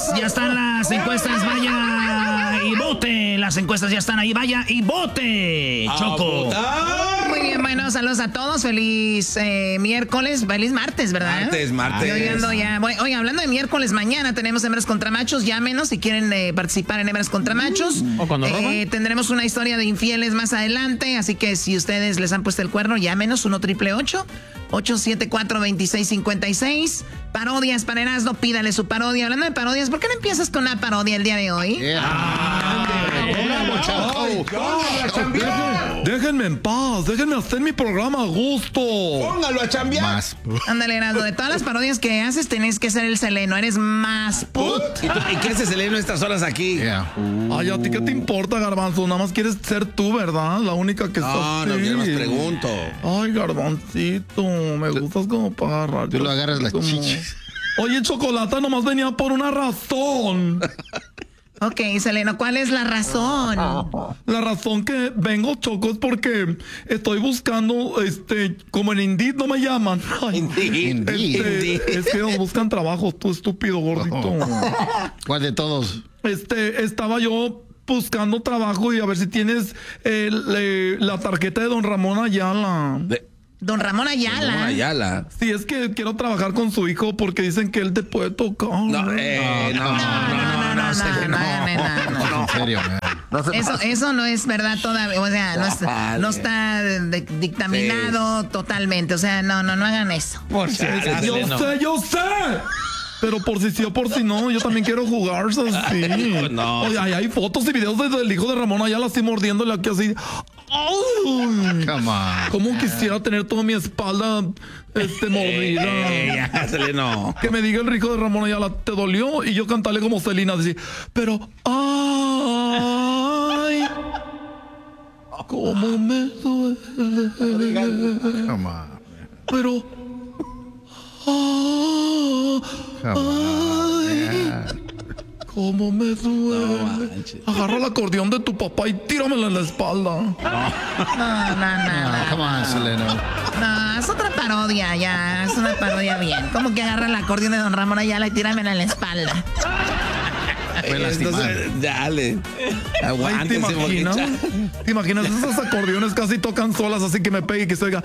Ya están las encuestas, vaya y vote. Las encuestas ya están ahí, vaya y vote. Choco. Muy bien, bueno, saludos a todos. Feliz miércoles, feliz martes, ¿verdad? Martes. Yo ando ya. Bueno, oye, hablando de miércoles, mañana tenemos hembras contra machos. Llámenos si quieren participar en hembras contra machos. ¿O cuando roban? Tendremos una historia de infieles más adelante. Así que si ustedes les han puesto el cuerno, llámenos 1-888-874-2656. Parodias para Erasmo, pídale su parodia. Hablando de parodias, ¿por qué no empiezas con una parodia el día de hoy? Déjenme en paz, déjenme hacer mi programa a gusto. Póngalo a chambear. Más. Ándale, Erasmo, de todas las parodias que haces, tenés que ser el Seleno. Eres más put. ¿Y qué hace Seleno estas horas aquí? Ay, ¿a ti qué te importa, Garbanzo? Nada más quieres ser tú, ¿verdad? La única que está aquí. No, yo nomás pregunto. Ay, Garbancito, me gustas como para agarrar. Tú lo agarras las chichis. Oye, Chocolata nomás venía por una razón. Ok, Seleno, ¿cuál es la razón? La razón que vengo, Choco, es porque estoy buscando, como en Indeed no me llaman. Ay, Indeed. Es que nos buscan trabajo, tú estúpido gordito. ¿Cuál de todos? Estaba yo buscando trabajo y a ver si tienes la tarjeta de Don Ramón Ayala. Don Ramón Ayala. Sí, es que quiero trabajar con su hijo porque dicen que él te puede tocar. No. En serio, Eso no es verdad todavía, o sea, no está dictaminado totalmente, o sea, no hagan eso. Yo sé. Pero por si sí o por si no, yo también quiero jugar así. No. Oye, hay fotos y videos del hijo de Ramón Ayala así mordiéndole aquí así. ¡Ay! Come on. ¿Cómo quisiera tener toda mi espalda mordida? Ya, Seleno. Que me diga el hijo de Ramón Ayala, ¿te dolió? Y yo cantarle como Selena, decir, pero ¡ay! ¿Cómo me duele? Come on. Pero ¿cómo me duele? Agarra el acordeón de tu papá y tíramela en la espalda. No. Come on, Seleno. No, es otra parodia, ya, es una parodia bien. ¿Cómo que agarra el acordeón de Don Ramón Ayala y tíramela en la espalda? Entonces, dale. Ay, ¿te imaginas? Esos acordeones casi tocan solas, así que me pegue y que se oiga.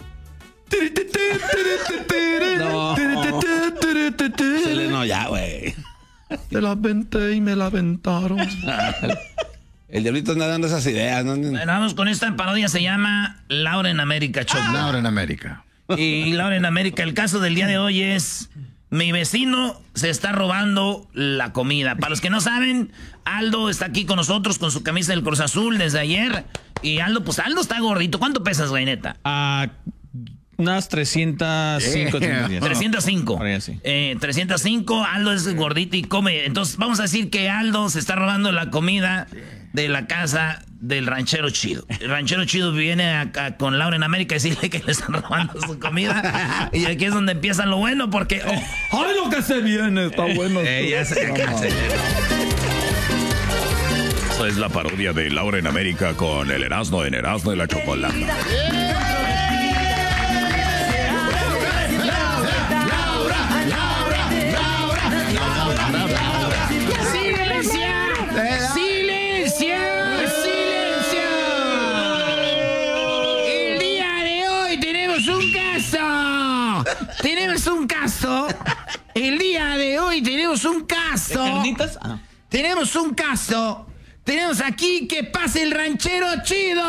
Seleno, ya, güey. Te la aventé y me la aventaron. El diablito anda dando esas ideas, ¿no? Bueno, vamos con esta parodia, se llama Laura en América, Choco. Laura en América. Y Laura en América, el caso del día de hoy es: mi vecino se está robando la comida. Para los que no saben, Aldo está aquí con nosotros con su camisa del Cruz Azul desde ayer. Y Aldo está gordito. ¿Cuánto pesas, güey, neta? Unas 305. 305. 305, Aldo es gordito y come. Entonces, vamos a decir que Aldo se está robando la comida de la casa del ranchero chido. El ranchero chido viene acá con Laura en América y decirle que le están robando su comida. Y aquí es donde empieza lo bueno, porque... ¡Ay, lo que se viene! Está bueno. Ya se Esta es la parodia de Laura en América con el Erasmo en Erasmo y la Chocolata. El día de hoy tenemos un caso. ¿De carnitas? Tenemos un caso. Tenemos aquí que pase el ranchero chido.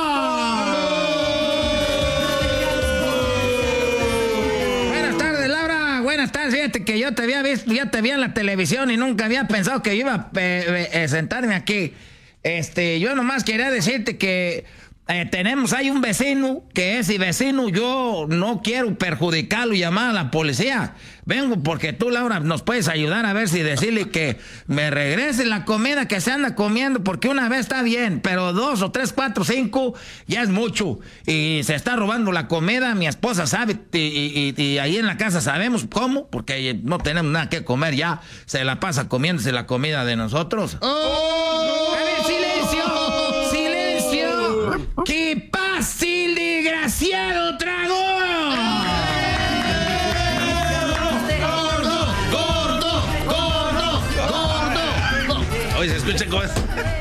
Buenas tardes, Laura. Buenas tardes. Fíjate que yo te había visto, ya te vi en la televisión y nunca había pensado que yo iba a sentarme aquí. Yo nomás quería decirte que hay un vecino que ese vecino yo no quiero perjudicarlo y llamar a la policía. Vengo porque tú, Laura, nos puedes ayudar a ver si decirle que me regrese la comida que se anda comiendo, porque una vez está bien, pero 2 o 3, 4, 5 ya es mucho. Y se está robando la comida, mi esposa sabe, y ahí en la casa sabemos cómo, porque no tenemos nada que comer ya. Se la pasa comiéndose la comida de nosotros. ¡Oh! A ver, silencio, silencio. ¡Que pase el desgraciado dragón! Escuchen cómo es.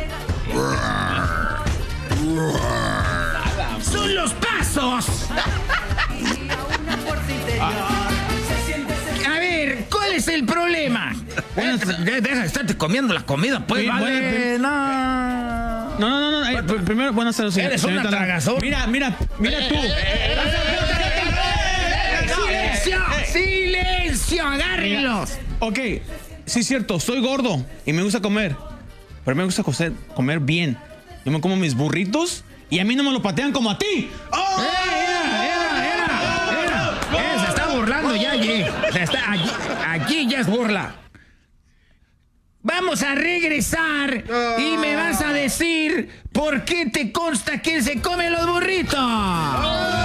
¡Son los pasos! A ver, ¿cuál es el problema? Deja de estarte comiendo la comida, pues, Sí, vale. No. No. Primero, buenas tardes, señor. Eres una señorita. tragazón. Mira tú. ¡Silencio! ¡Agárrenlos! Ok, sí es cierto, soy gordo y me gusta comer. Pero me gusta comer bien. Yo me como mis burritos y a mí no me lo patean como a ti. ¡Oh! Se está burlando ya allí. Aquí ya es burla. Vamos a regresar y me vas a decir por qué te consta que él se come los burritos.